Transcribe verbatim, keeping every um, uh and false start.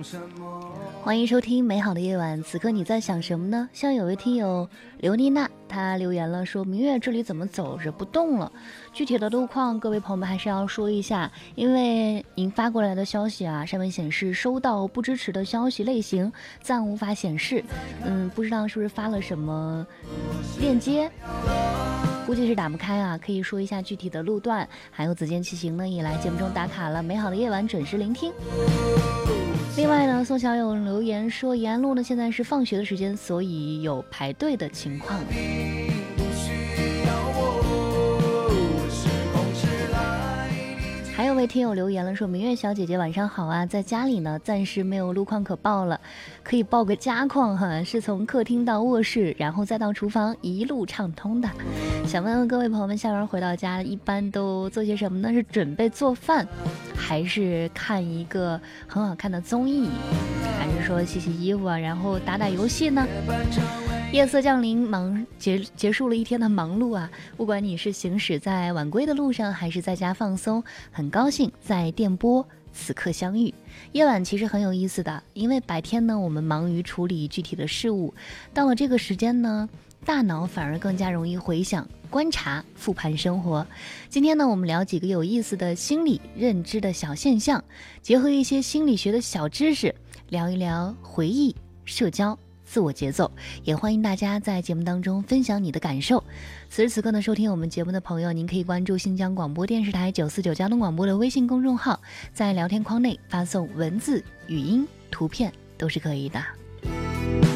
欢迎收听美好的夜晚，此刻你在想什么呢？像有位听友刘妮娜，她留言了说，明月这里怎么走着不动了？具体的路况各位朋友们还是要说一下，因为您发过来的消息啊，上面显示收到不支持的消息类型，暂无法显示。嗯，不知道是不是发了什么链接，估计是打不开啊。可以说一下具体的路段，还有紫剑骑行呢也来节目中打卡了，美好的夜晚准时聆听。另外呢，宋小友留言说，延安路呢现在是放学的时间，所以有排队的情况。还有位听友留言了说，明月小姐姐晚上好啊，在家里呢暂时没有路况可报了，可以报个家况哈，是从客厅到卧室然后再到厨房一路畅通的。想问问各位朋友们，下班回到家一般都做些什么呢？是准备做饭，还是看一个很好看的综艺，还是说洗洗衣服啊，然后打打游戏呢？夜色降临，忙结结束了一天的忙碌啊！不管你是行驶在晚归的路上，还是在家放松，很高兴在电波此刻相遇。夜晚其实很有意思的，因为白天呢我们忙于处理具体的事物，到了这个时间呢，大脑反而更加容易回想、观察、复盘生活。今天呢，我们聊几个有意思的心理认知的小现象，结合一些心理学的小知识，聊一聊回忆、社交、自我节奏，也欢迎大家在节目当中分享你的感受。此时此刻呢，收听我们节目的朋友，您可以关注新疆广播电视台九四九交通广播的微信公众号，在聊天框内发送文字、语音、图片都是可以的。